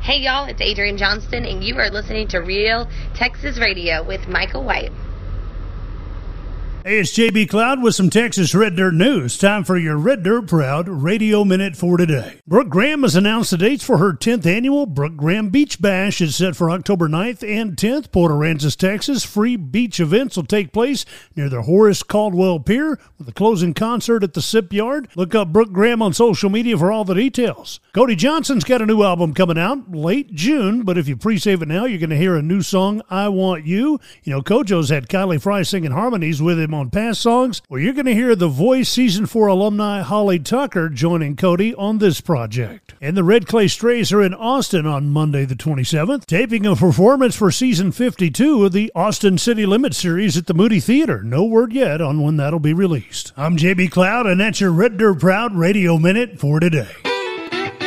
Hey y'all, it's Adrian Johnston, and you are listening to Real Texas Radio with Michael White. Hey, it's JB Cloud with some Texas Red Dirt news. Time for your Red Dirt Proud Radio Minute for today. Brooke Graham has announced the dates for her 10th annual Brooke Graham Beach Bash. It's set for October 9th and 10th. Port Aransas, Texas. Free beach events will take place near the Horace Caldwell Pier with a closing concert at the Sip Yard. Look up Brooke Graham on social media for all the details. Cody Johnson's got a new album coming out late June, but if you pre-save it now, you're going to hear a new song, I Want You. You know, Kojo's had Kylie Fry singing harmonies with him on past songs. Well, you're going to hear The Voice Season 4 alumni Holly Tucker joining Cody on this project. And the Red Clay Strays are in Austin on Monday the 27th, taping a performance for Season 52 of the Austin City Limits series at the Moody Theater. No word yet on when that'll be released. I'm JB Cloud, and that's your Red Dirt Proud Radio Minute for today.